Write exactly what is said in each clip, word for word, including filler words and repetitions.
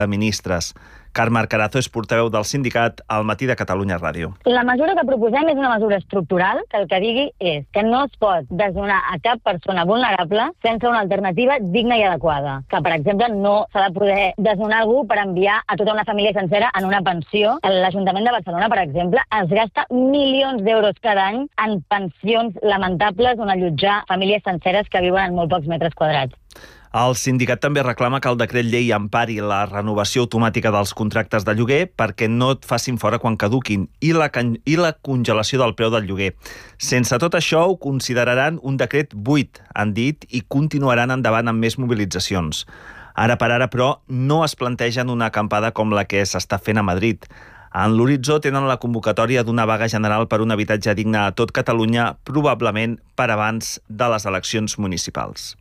de Ministres. Carme Arcarazo és portaveu del sindicat al Matí de Catalunya Ràdio. La mesura que proposem és una mesura estructural que el que digui és que no es pot desnonar a cap persona vulnerable sense una alternativa digna i adequada. Que, per exemple, no s'ha de poder desnonar algú per enviar a tota una família sencera en una pensió. L'Ajuntament de Barcelona, per exemple, es gasta milions d'euros cada any en pensions lamentables on allotjar famílies senceres que viuen en molt pocs metres quadrats. El sindicat també reclama que el decret llei empari la renovació automàtica dels contractes de lloguer perquè no et facin fora quan caduquin i la, i la congelació del preu del lloguer. Sense tot això ho consideraran un decret buit, han dit, i continuaran endavant amb més mobilitzacions. Ara per ara, però, no es plantegen una acampada com la que s'està fent a Madrid. En l'horitzó tenen la convocatòria d'una vaga general per un habitatge digne a tot Catalunya, probablement per abans de les eleccions municipals.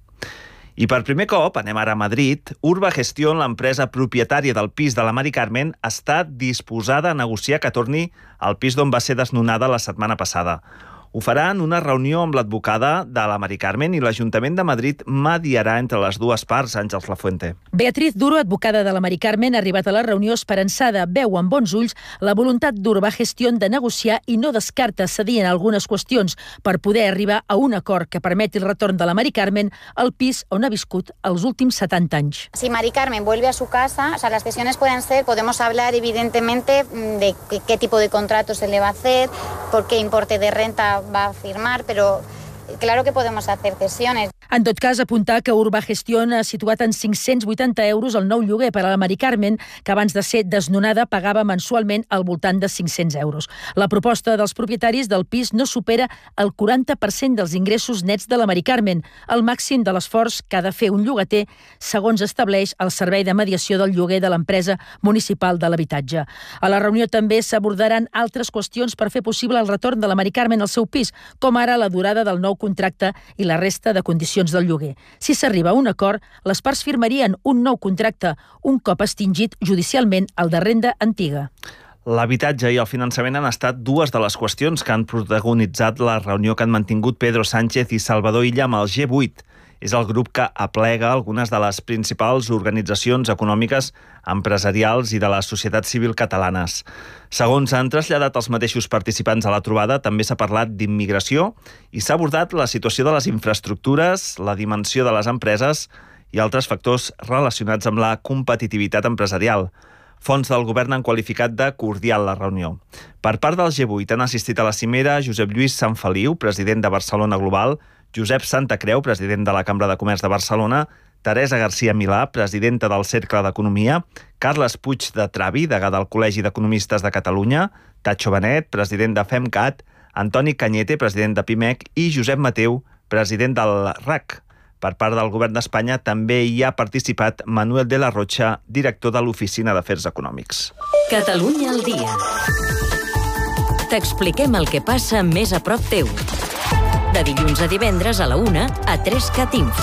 I per primer cop, anem ara a Madrid, Urbagestión, l'empresa propietària del pis de la Mari Carmen, està disposada a negociar que torni al pis d'on va ser desnonada la setmana passada. Ho farà en una reunió amb l'advocada de la Mari Carmen i l'Ajuntament de Madrid mediarà entre les dues parts, Àngels Lafuente. Beatriz Duro, advocada de la Mari Carmen, ha arribat a la reunió esperançada. Veu amb bons ulls la voluntat d'Urbagestión de negociar i no descarta cedir en algunes qüestions per poder arribar a un acord que permeti el retorn de la Mari Carmen al pis on ha viscut els últims setanta anys. Si Mari Carmen vuelve a su casa, o sea, las cesiones pueden ser, podemos hablar evidentemente de qué tipo de contrato se le va a hacer, por qué importe de renta va a firmar, pero claro que podemos hacer cesiones. En tot cas, apuntar que Urbagestión ha situat en cinc-cents vuitanta euros el nou lloguer per a la Mari Carmen, que abans de ser desnonada pagava mensualment al voltant de cinc-cents euros. La proposta dels propietaris del pis no supera el quaranta per cent dels ingressos nets de la Mari Carmen, el màxim de l'esforç que ha de fer un llogater, segons estableix el Servei de Mediació del Lloguer de l'Empresa Municipal de l'Habitatge. A la reunió també s'abordaran altres qüestions per fer possible el retorn de la Mari Carmen al seu pis, com ara la durada del nou contracte i la resta de condicions del lloguer. Si s'arriba a un acord, les parts firmarien un nou contracte, un cop extingit judicialment el de renda antiga. L'habitatge i el finançament han estat dues de les qüestions que han protagonitzat la reunió que han mantingut Pedro Sánchez i Salvador Illa amb el G vuit. És el grup que aplega algunes de les principals organitzacions econòmiques, empresarials i de la societat civil catalanes. Segons han traslladat els mateixos participants a la trobada, també s'ha parlat d'immigració i s'ha abordat la situació de les infraestructures, la dimensió de les empreses i altres factors relacionats amb la competitivitat empresarial. Fonts del govern han qualificat de cordial la reunió. Per part del G vuit han assistit a la cimera Josep Lluís Sanfeliu, president de Barcelona Global, Josep Santacreu, president de la Cambra de Comerç de Barcelona, Teresa García Milà, presidenta del Cercle d'Economia, Carles Puig de Travi, degà del Col·legi d'Economistes de Catalunya, Tacho Benet, president de FEMCAT, Antoni Cañete, president de PIMEC, i Josep Mateu, president del R A C. Per part del govern d'Espanya també hi ha participat Manuel de la Rocha, director de l'Oficina d'Afers Econòmics. Catalunya al dia. T'expliquem el que passa més a prop teu. De dilluns a divendres a la una a tres cat info.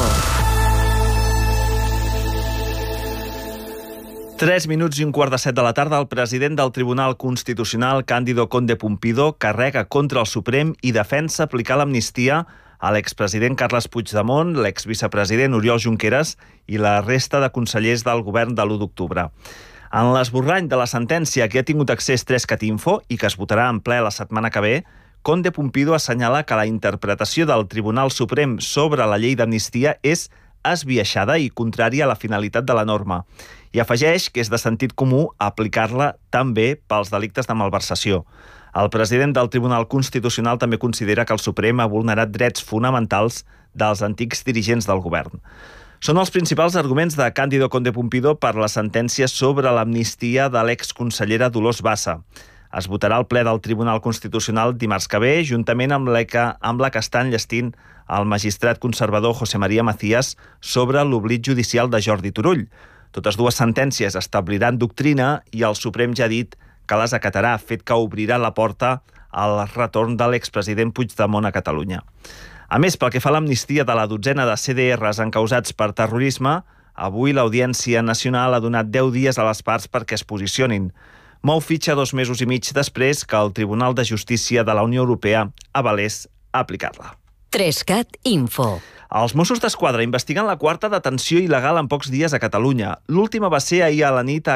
Tres minuts i un quart de set de la tarda, el president del Tribunal Constitucional, Cándido Conde Pumpido, carrega contra el Suprem i defensa aplicar l'amnistia a l'expresident Carles Puigdemont, l'exvicepresident Oriol Junqueras i la resta de consellers del govern de l'u d'octubre. En l'esborrany de la sentència que ha tingut accés tres cat info i que es votarà en ple la setmana que ve, Conde Pumpido assenyala que la interpretació del Tribunal Suprem sobre la llei d'amnistia és esbiaixada i contrària a la finalitat de la norma. I afegeix que és de sentit comú aplicar-la també pels delictes de malversació. El president del Tribunal Constitucional també considera que el Suprem ha vulnerat drets fonamentals dels antics dirigents del govern. Són els principals arguments de Cándido Conde Pumpido per la sentència sobre l'amnistia de l'exconsellera Dolors Bassa. Es votarà al ple del Tribunal Constitucional dimarts que ve, juntament amb la que, amb la que està enllestint el magistrat conservador José María Macías sobre l'oblit judicial de Jordi Turull. Totes dues sentències establiran doctrina i el Suprem ja ha dit que les acatarà, fet que obrirà la porta al retorn de l'expresident Puigdemont a Catalunya. A més, pel que fa a l'amnistia de la dotzena de C D Rs encausats per terrorisme, avui l'Audiència Nacional ha donat deu dies a les parts perquè es posicionin. Mou fitxa dos mesos i mig després que el Tribunal de Justícia de la Unió Europea avalés aplicar-la. Trescat Info. Els Mossos d'Esquadra investiguen la quarta detenció il·legal en pocs dies a Catalunya. L'última va ser ahir a la nit a